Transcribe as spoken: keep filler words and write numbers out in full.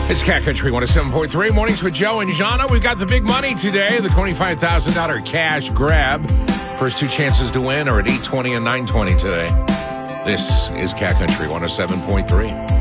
It's Cat Country one oh seven point three. Mornings with Joe and Jana. We've got the big money today, the twenty-five thousand dollars cash grab. First two chances to win are at eight twenty and nine twenty today. This is Cat Country one oh seven point three.